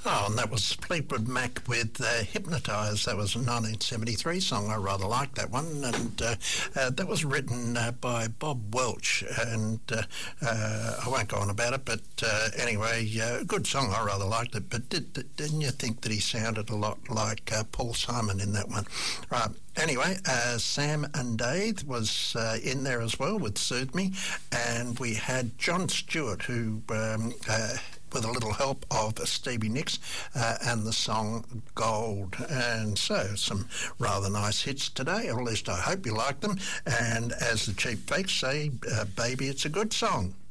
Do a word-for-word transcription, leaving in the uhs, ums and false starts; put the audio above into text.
Oh, and that was Fleetwood Mac with uh, Hypnotise. That was a nineteen seventy-three song. I rather like that one. And uh, uh, that was written uh, by Bob Welch. And uh, uh, I won't go on about it, but uh, anyway, uh, good song. I rather liked it. But did, didn't you think that he sounded a lot like uh, Paul Simon in that one? Right. Anyway, uh, Sam and Dave was uh, in there as well with Soothe Me. And we had John Stewart, who... Um, uh, with a little help of Stevie Nicks uh, and the song Gold. And so some rather nice hits today, or at least I hope you like them. And as the cheap fakes say, uh, baby, it's a good song.